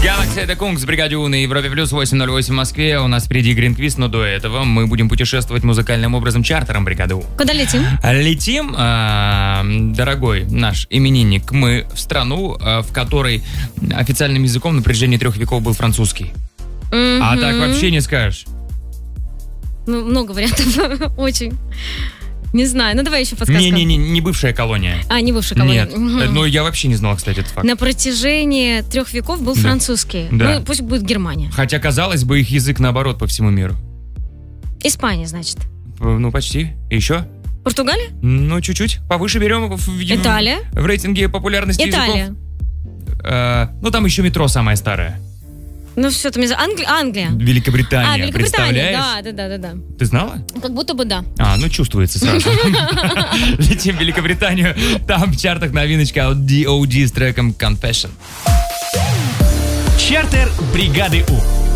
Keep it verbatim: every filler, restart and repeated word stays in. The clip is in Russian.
Galaxy это Кунг с бригаде У на Европе плюс восемь ноль восемь в Москве. У нас впереди Грин-квиз, но до этого мы будем путешествовать музыкальным образом чартером бригады У. Куда летим? Летим, э, дорогой наш именинник, мы в страну, э, в которой официальным языком на протяжении трех веков был французский. Mm-hmm. А так вообще не скажешь. Ну, много вариантов. Очень. Не знаю. Ну, давай еще подсказку. Не-не-не, не бывшая колония. А, не бывшая колония. Нет. Угу. Ну, я вообще не знала, кстати, этот факт. На протяжении трех веков был да. французский. Да. Ну, пусть будет Германия. Хотя, казалось бы, их язык наоборот по всему миру. Испания, значит. Ну, почти. Еще? Португалия? Ну, чуть-чуть. Повыше берем. В, Италия? В рейтинге популярности Италия. языков. Э, ну, там еще метро самое старое. Ну, все, там из Англи... Англия. Великобритания. А, Великобритания, да, да, да, да, да. Ты знала? Как будто бы да. А, ну чувствуется сразу. Летим в Великобританию. Там в чартах новиночка от ди о ди с треком Confession. Чартер бригады У.